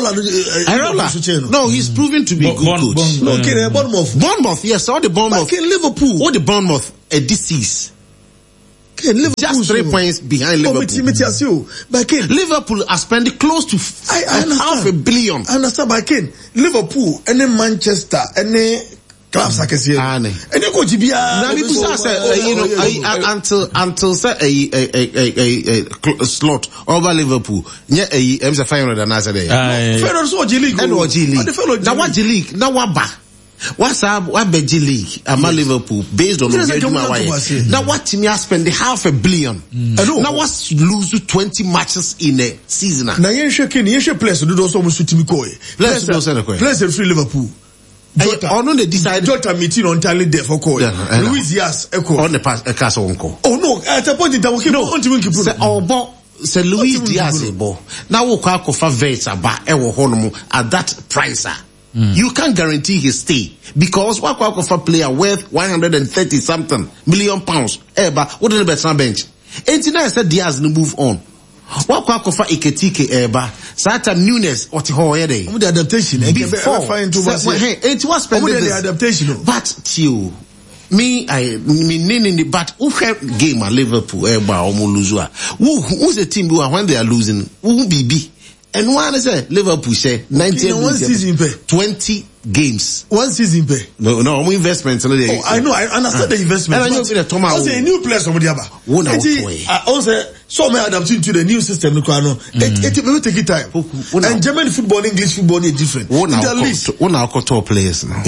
Speaker 6: Irola.
Speaker 4: No, he's proven to be a good bon, coach.
Speaker 6: Bon, no, okay, Bournemouth.
Speaker 4: Bournemouth, yes, all the Bournemouth.
Speaker 6: Okay, Liverpool.
Speaker 4: All the Bournemouth a disease.
Speaker 6: Okay, Liverpool
Speaker 4: just three so. points behind Liverpool.
Speaker 6: Oh, but Ken,
Speaker 4: Liverpool are spending close to I, I half a billion.
Speaker 6: I understand, but Ken, Liverpool and then Manchester and then clubs like I say, and you go to be
Speaker 4: now people say you know until until say a a a a slot over Liverpool yeah a M S five hundred and I said
Speaker 6: Feyenoord so G League
Speaker 4: and what G League now what G League now what ba what's up what be G League am Liverpool based on now what team you spend half a billion now what's lose twenty matches in a season
Speaker 6: now you should you should play so do those almost team ko
Speaker 4: let's
Speaker 6: play free Liverpool.
Speaker 4: Jota, on the decide
Speaker 6: Jota meeting on Tally there for call. Luis Diaz echo
Speaker 4: on the pass a castle uncle.
Speaker 6: Oh no, at a point in time we no on to keep
Speaker 4: say oh bo say Luis Diaz bo. Now we can offer vets about ewo honomu at that price. Mm. You can't guarantee his stay because what can offer player worth one hundred thirty something million pounds. Eh ba what the best bench. eighty-nine said Diaz no move on. What kwa kofa Eketike eba Sata Nunes oti ho yede
Speaker 6: the adaptation
Speaker 4: before hey it was
Speaker 6: the adaptation
Speaker 4: but till me I me nini but who game at Liverpool eba omo lose who who's the team who when they are losing who B B and one is a Liverpool say nineteen
Speaker 6: one season pay
Speaker 4: twenty games
Speaker 6: one season pay
Speaker 4: no no more investment no
Speaker 6: oh, I know I understand uh, the investment
Speaker 4: and I know the Thomas
Speaker 6: I say a new player somebody aba
Speaker 4: who now
Speaker 6: I also so may adapting to the new system no kwano it it will take it time and German football English football is different
Speaker 4: one now one top players now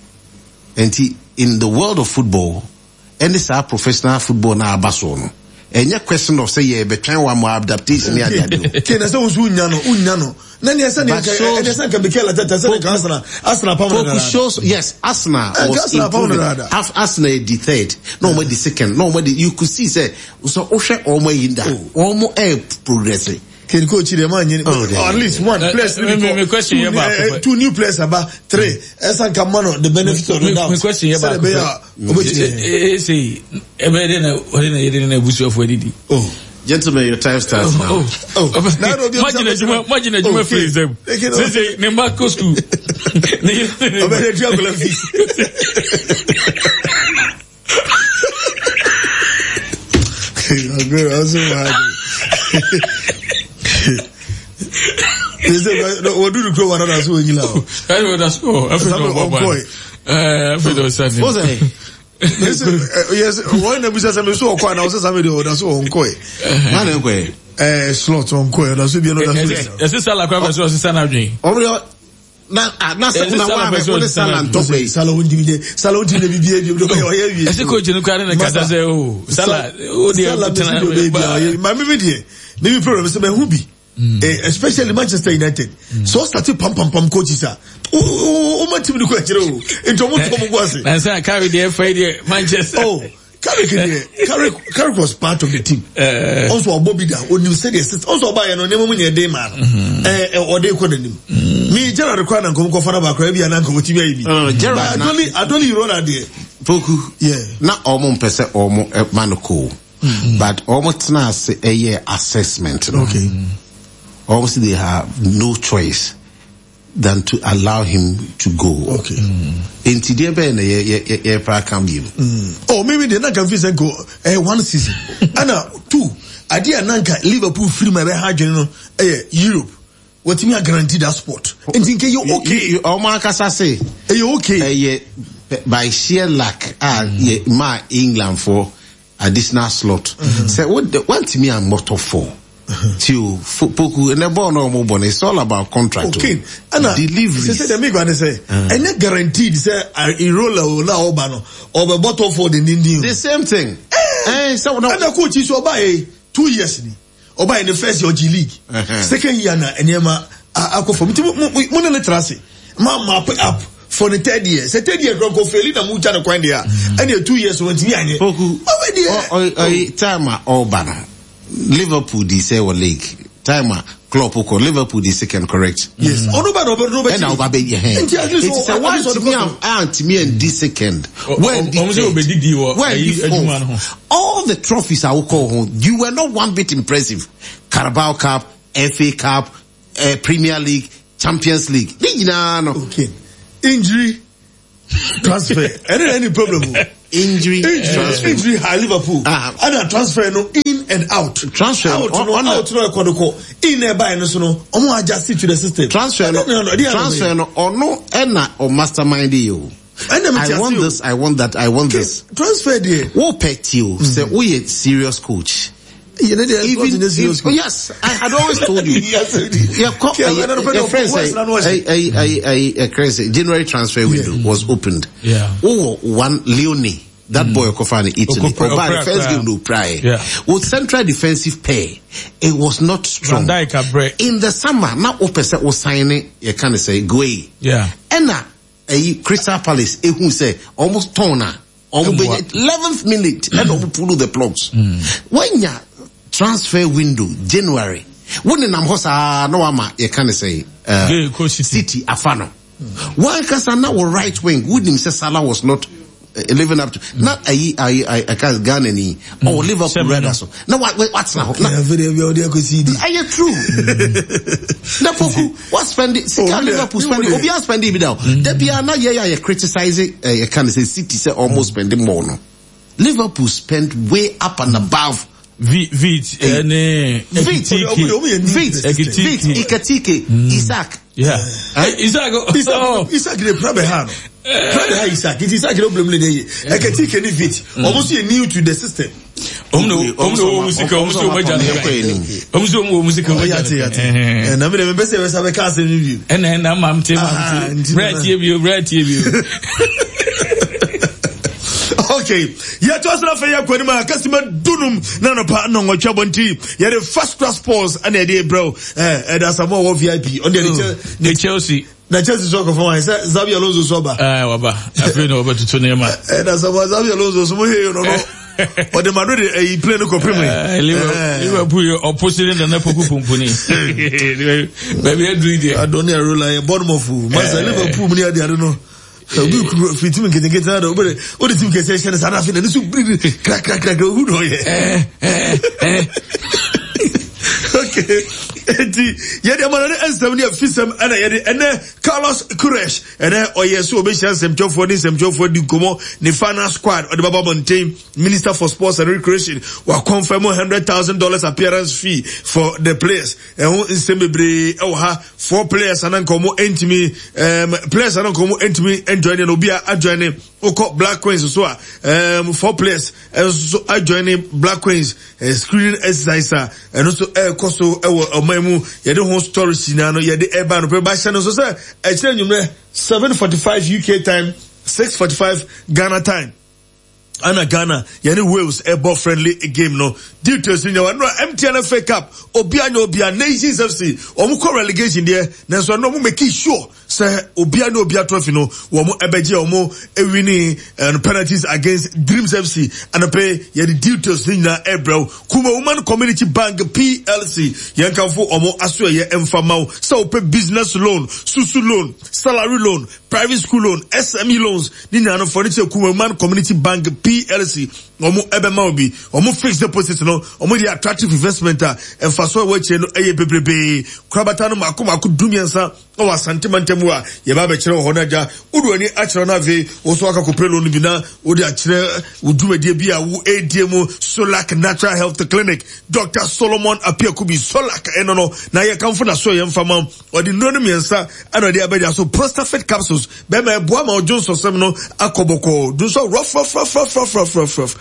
Speaker 4: and in the world of football any star professional football na abaso no any question of say yeah between one more adaptation ya do
Speaker 6: okay na so unya no unya no na ne say na say can be kela tata say na Arsenal Arsenal pound
Speaker 4: shows yes Arsenal was half Arsenal the third no more the second no more you could see say so ohwe omo yinda omo e progressing
Speaker 6: can coach the man at least one place
Speaker 5: me question here
Speaker 6: about two new players about three esan kamano the benefit of the doubt
Speaker 5: me question here about eh say e be dey na ori na yede na busu of wedidi
Speaker 4: oh gentlemen your time starts now
Speaker 5: oh oh imagine juma imagine juma face them say say ne Marco school ne
Speaker 6: obere triangular fees I'm going also mad. They say, what do you grow one another so in you?
Speaker 5: I know that's all. I feel no boy. Uh, I feel no son.
Speaker 6: What's that? Yes, one of us is so quiet. I was saying, that's all on koi.
Speaker 4: Man, koi.
Speaker 6: Eh, slot on koi. That's be another.
Speaker 5: Yes, it's like I was saying, I'm doing.
Speaker 4: Oh, na na sa na wa me ko sala ntope
Speaker 6: sala wonji de sala wonji de bibie bi do ko ye wi
Speaker 5: ese ko jinu kware na kasa say o sala o de
Speaker 6: tena ma me bi de me bi problem say me hu bi especially Manchester United so start pam pam pam coaches ah o o ma team ko akire o into mo to mo go ase
Speaker 5: na say carry the F A the Manchester
Speaker 6: oh Carrick Carrick Carrick was part of the team uh, also Bobby da when you say the assist also buy no name mun ye dey man eh o dey ko danim me Gerard kwa na nkom ko fana ba kwa bia na nkom timi ayi bi Gerard I only I only roll out there
Speaker 4: Poku
Speaker 6: yeah
Speaker 4: na omo mpese omo man ko but omo tna say eh assessment
Speaker 6: okay
Speaker 4: obviously they have no choice than to allow him to go.
Speaker 6: Okay.
Speaker 4: In today, be na ye ye ye pra can be.
Speaker 6: Oh, maybe they not confuse go eh one season. Ana two. Idea nanka Liverpool free my hard no eh Europe. What me guarantee that spot. And think you okay.
Speaker 4: O man kasa say.
Speaker 6: Eh you okay.
Speaker 4: Eh ye by sheer luck ah ye my England for additional slot. Say what the one to me I'm motor for. Till Poku and the ball no more bonus. It's all about contract.
Speaker 6: Okay, and delivery. Say the make one say, and not guaranteed. Say a roller or la obano or a bottle for the Indian.
Speaker 4: The same thing.
Speaker 6: Eh, so now the coach is so by two years ni oba in the first year G League uh-huh. second year na enema akofo mo no literacy ma map up for the third year say third year go fail na mu cha na kwan dia and two years won timi anye
Speaker 4: oku o time Obana Liverpool di say wa league time club ko Liverpool di second correct
Speaker 6: yes onuba no no be
Speaker 4: and Oba be here it is a one to me and to me and the second when all the trophies I will call home you were not one bit impressive. Carabao Cup, F A Cup, uh, Premier League, Champions League.
Speaker 6: Okay. Injury, transfer. Any any problem?
Speaker 4: Injury,
Speaker 6: injury,
Speaker 4: transfer.
Speaker 6: Injury. High Liverpool. Uh, and a transfer no in and out.
Speaker 4: Transfer
Speaker 6: out
Speaker 4: on,
Speaker 6: no
Speaker 4: on
Speaker 6: out no equadoko. In a buy no so no. Omo adjust to the system.
Speaker 4: Transfer no.
Speaker 6: no, no, no
Speaker 4: transfer no. Or no. Enna or mastermind you. I want this. I want that. I want this.
Speaker 6: Transfer there.
Speaker 4: What pet you? Say we a serious coach.
Speaker 6: You know, even,
Speaker 4: if, oh yes, I had always told you.
Speaker 6: Yes,
Speaker 4: your, co- yeah, your, your, your friends say, I, I, I, I, crazy January transfer window yeah. was opened.
Speaker 5: Yeah.
Speaker 4: Oh, one Leone, that mm. boy Okofani Italy. Oh, by the first game no prior.
Speaker 5: Yeah.
Speaker 4: With central defensive pair, it was not strong. In the summer, now Opesa was signing. You can say Gwe.
Speaker 5: Yeah.
Speaker 4: And now, a Crystal Palace, eh, who say almost Tona, almost eleventh minute, and mm. pull the plugs.
Speaker 5: Mm.
Speaker 4: When ya transfer window January when I'm hosa no ama you can say uh,
Speaker 5: yeah,
Speaker 4: City Afano one kasa na wo right wing with him say Salah was not uh, living up to mm. not I I I I can Ghana ni mm. or Liverpool rather so now what what's now
Speaker 6: na very very dey go see
Speaker 4: are you true na poku what spending Sika Liverpool spending obi spending bi down there be na yeah yeah criticizing uh, you can say City say almost spending more no Liverpool spent way up and above
Speaker 5: Vit, Vit, ene,
Speaker 4: Vit, Vit, Ikatike, Isaac.
Speaker 5: Yeah. Isaac,
Speaker 6: Isaac, Isaac, the Prabehano. Prabehano Isaac, it is Isaac, no blame the Ikatike, ni Vit. Almost new to the system.
Speaker 5: Omno, omno, musica, omno, majani. Omno, musica, majani.
Speaker 6: And I'm the best ever have a cast review.
Speaker 5: And then I'm, I'm, Red T V, Red T V.
Speaker 6: Okay, yet was not for your Quanima, customer Dunum, none of partner or Chabonti. You had a first class pause and a day, bro. And that's a more V I P on the
Speaker 5: Chelsea.
Speaker 6: The Chelsea soccer for my Xabi Alonso Soba.
Speaker 5: Ah, Waba, I've been over to Tonema.
Speaker 6: And that's about Xabi Alonso, so you know. Or the Madrid, a play no Premier.
Speaker 5: Liverpool opposite the Napoku Pumpuni. Baby, I do it.
Speaker 6: I don't know, rely a bottom of who. Master Liverpool, I don't know. So we could team get get out of but what the team can say is enough and this will crack crack crack who know yeah. Okay. Yeah, the man and seventy of Fisam and and Carlos Kuresh and then oh yes, so obesha some job for this, some job for the Kumo, the final squad or the Baba Mountain Minister for Sports and Recreation will confirm one hundred thousand dollars appearance fee for the players. And who is Sembebre oh four players and then come entimi um players and then come entimi and joining Obia adjoining Oko Black Queens so um four players and so adjoining Black Queens uh, screening exercise and also uh costo uh mu yede ho stories na no yede eba no pe ba hye no so say e kire nwumre seven forty-five U K time six forty-five Ghana time ana Ghana yene Wales ebo friendly game no details in your no M T N F A Cup obi anya obi a Nations F C omu ko relegation there na so no mu make sure say obi anya obi a trophy no wo mu ebeje omu ewini and penalties against Dreams F C and pay yede details in na ebro Kuma Woman Community Bank P L C yankanfo omu aso ye emfama so pay business loan susu loan salary loan private school loan S M E loans ni na no for it Kuma Woman Community Bank P L C omu ebe ma obi omu fixed deposit no omu the attractive investment a emfaso we che no eye bebrebe krabata no makoma akudumiensa o asante mantemu a ye ba be kire ho na ja udu ani a kire na ve wo so aka kopelo no bi na wo de a kire udumade bi a wo ediem Solak Natural Health Clinic Doctor Solomon Apiakubi Solak eno no na ye kamfo na so ye mfama o de no no miensa ana de abeja so Prostafet capsules be ma eboa ma Johnson sem no akoboko do so rough rough rough rough rough rough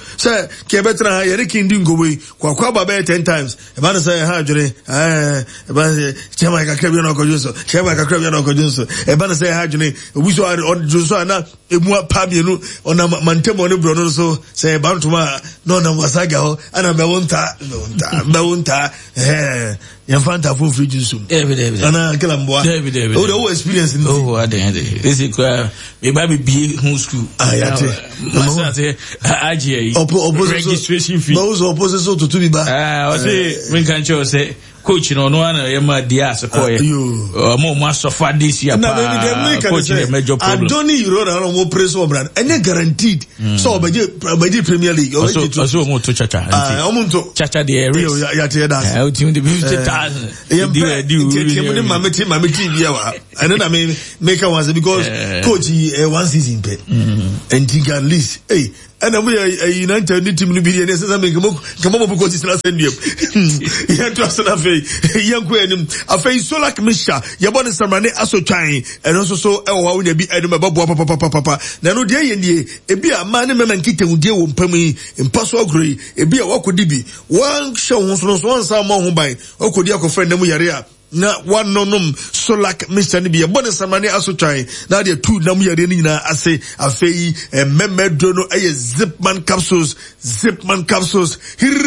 Speaker 6: Say ke betra yere kin di ngowe kwa kwa baba ten times e ba say ha adwene eh e ba chema ka krabia na okojo so chema ka krabia na okojo so e ba say ha adwene obuso a so na emu apa bienu ona mantemo ne bro no so say ba ntoma no na wasaga ho ana be wonta wonta be wonta eh yan fanta fo free so
Speaker 5: David David
Speaker 6: ana kala mboa
Speaker 5: David David
Speaker 6: o the experience ni
Speaker 5: oh I dey this is me ba be bi hu school
Speaker 6: ah ya te
Speaker 5: masa say agie registration fee
Speaker 6: those opposition to to be ba
Speaker 5: ah o say me kan cho say coach no no ana yema dia se koye mo mo sofa this year pa coach the major problem
Speaker 6: Adoni Euro na mo preso brand any guaranteed so obeje obeje Premier League
Speaker 5: obeje to so mo to chacha
Speaker 6: ah mo to
Speaker 5: chacha the real
Speaker 6: ya te that
Speaker 5: eh o team the fifty thousand di di
Speaker 6: team the mameti mameti bia wa I know that me make was because coach one season pay and think at least hey and we are United team no be there say say come come up coach na send you you trust na fe yanku enim afei Solak Misha yabone samrane asotwan and also so e wo na bi enim babo papa papa papa na no de ye ebi ama ne mema nkitewudie wo mpam yi mpaso agroi ebi a wakodi bi wan hwe ho so so wan sa ma ho ban okodi akofra na mu yare a na one no num Solak Misha ni bi yabone samrane asotwan na de two na mu yare ni nyina ase afei memedro no eye Zipman capsules Zipman capsules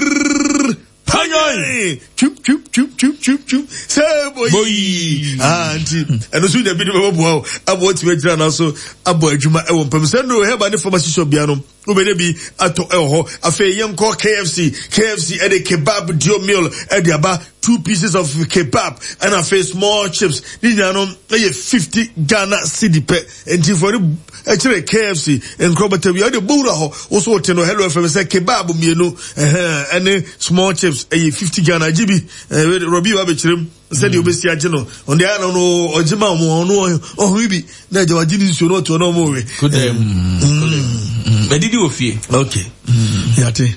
Speaker 6: Panyoy chup chup chup chup chup chup say boy ah auntie and so the video bobo abo ti wejira na so abo adwuma e wo mpam say no he ba ne pharmacy shop bia no wo be bi ato e ho afei yenko K F C K F C e de kebab dio meal e de aba two pieces of kebab and a small chips ni na no e fifty Ghana cedi pe enti for e kire K F C en krobata wi e de bowra ho wo so teno hello F M say kebab mienu eh and small chips e fifty Ghana G B Robi wa be kirem said you be see ageno on the ano no ojima mo no oh bi na je wagini so no to no mo we
Speaker 5: good um be didi ofie
Speaker 6: okay yate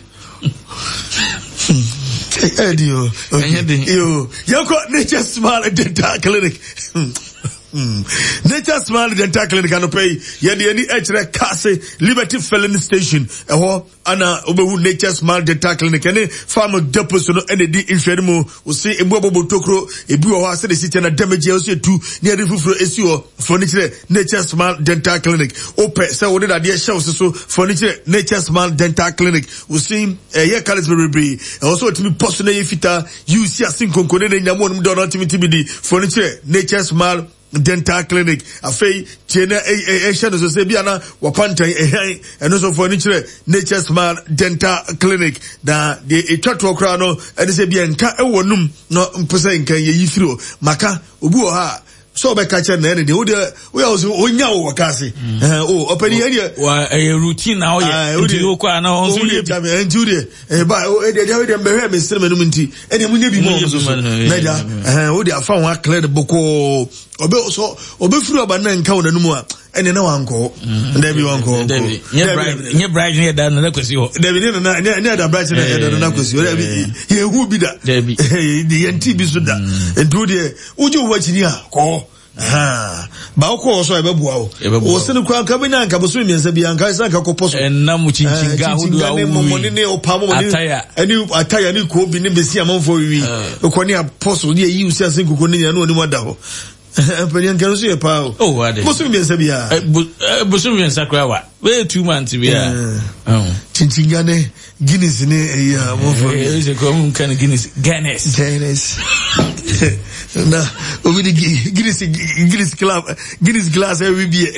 Speaker 6: Edio yo yako Nature Smile Dental Clinic Nature Smile Dental Clinic ano pay yedi any echere kase Liberty Filling Station eho ana obehu Nature Smile Dental Clinic ene farm depot so no ene di inferimu o se ebu obobo tokro ebi o ha se de city na damage o se tu ne ade fufuro esi o furniture Nature Smile Dental Clinic ope se wo de da de show so furniture Nature Smile Dental Clinic o se eh ye kalis bebre e also timi post na ye fita you see asin konkone de nyamo no do no timi timi di furniture Nature Smile Dental Clinic afei chena e e shano so se bia na wapantan e eno so furniture Nature Smile Dental Clinic da de etwato kra no ene se bia nka e wonum no mpese nka ye yifiro maka obi o ha so be catch na ene de wo de wo ya so onya wo wakase eh o opani ene
Speaker 5: wa e routine na o ye nti wo kwa na on so ye
Speaker 6: bi e nti de e ba e de de de mbehwe me sire menum nti ene munya bi mo so so na ja eh wo de afa ho clear de boko obe so obe furu aba na nka wona numu a ene na wanko nda bi wanko
Speaker 5: nye bribe nye bribe nye da na kwesi ho
Speaker 6: da bi ne na nye da bribe na da na kwesi o da bi ye hu bi da de yanti bi so da ntu de uju wo chini a ko ha ba ko so e be bua o o se ne kwa nka be nyanka bo so mi nsa bi anka isa nka ko poso
Speaker 5: na mu chinchinga hudu a
Speaker 6: mo ni ne o pa mo ni ani ataya ni ko bi ne besi amanfo wi ko ni a poso ni yi usi asen ko ni no ni mo da ho Panyang kero so ye pa o.
Speaker 5: Oh, wade.
Speaker 6: Bosu mi ensa bia.
Speaker 5: Bosu mi ensa kwa wa. We two months bia. Oh.
Speaker 6: Chinchinga ne Guinness ne ya mo fo.
Speaker 5: Eh, je ko mun kan Guinness. Guinness.
Speaker 6: Guinness. Na, obi di Guinness Guinness club, Guinness glass every beer.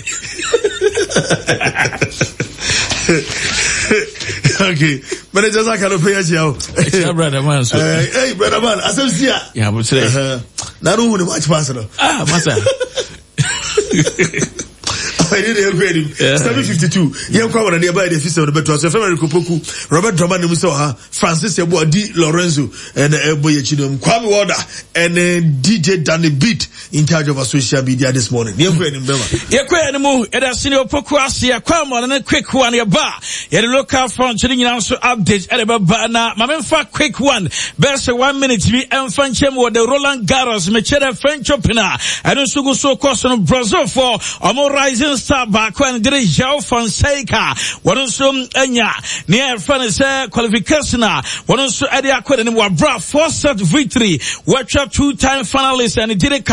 Speaker 6: Okay. Manager Zakalo pay you.
Speaker 5: Hey, brother man. So.
Speaker 6: Uh, hey, brother man. Asemsia.
Speaker 5: Yeah, but today. Uh,
Speaker 6: na don't want to watch pass no.
Speaker 5: Ah, masa.
Speaker 6: I did a grade seven fifty-two. Young Kawan and the abide the fist of the better. So February Kupoku, Robert Drummond himself, Francis Yabo D. Lorenzo, and Boy Chidum, Kwame Wada, and D J Danny Beat in charge of our social media this morning. Young Queen in Bema.
Speaker 5: Young Queen, move at a senior Pokuasia, Kwame, and a quick one, your bar. Yet look out for chilling also update at a bana. Mamma, quick one. Best one minute to be and Fanchem or the Roland Garros, Macheda French opener, and also go so cost on Brazil for a more rising
Speaker 7: Rising Star back when did João Fonseca. One also enya near friend say qualification. One also Eddie Aqued and Wabra four set victory. Watch two time finalists and it did